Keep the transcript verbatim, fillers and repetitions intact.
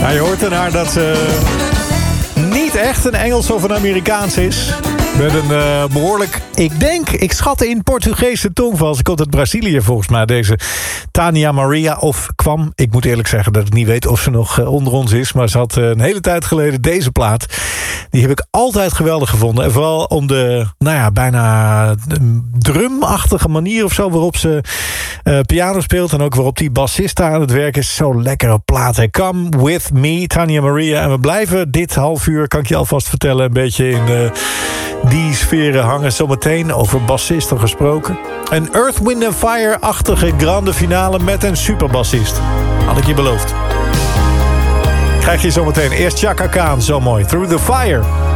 Ja, je hoort aan haar dat ze niet echt een Engels of een Amerikaans is. Met een uh, behoorlijk, ik denk, ik schat in Portugese tongval. Ze komt uit Brazilië volgens mij, deze Tania Maria. Of kwam, ik moet eerlijk zeggen dat ik niet weet of ze nog uh, onder ons is. Maar ze had uh, een hele tijd geleden deze plaat. Die heb ik altijd geweldig gevonden. En vooral om de, nou ja, bijna drumachtige manier of zo waarop ze uh, piano speelt. En ook waarop die bassist daar aan het werk is. Zo lekkere plaat. Hey, Come With Me, Tania Maria. En we blijven dit half uur, kan ik je alvast vertellen, een beetje in uh, die sferen hangen. Zometeen over bassisten gesproken. Een Earth, Wind and Fire-achtige grande finale met een superbassist. Had ik je beloofd. Krijg je zometeen eerst Chaka Khan, zo mooi. Through the Fire.